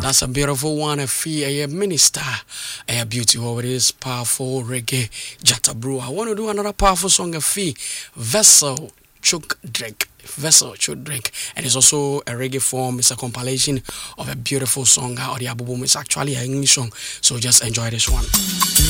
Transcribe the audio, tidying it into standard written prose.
That's a beautiful one. A fee, a minister, a beauty over this powerful reggae Jata Brew. I want to do another powerful song, a fee, Vessel Chook Drink. Vessel Chook Drink. And it's also a reggae form. It's a compilation of a beautiful song. Or the album is actually an English song. So just enjoy this one.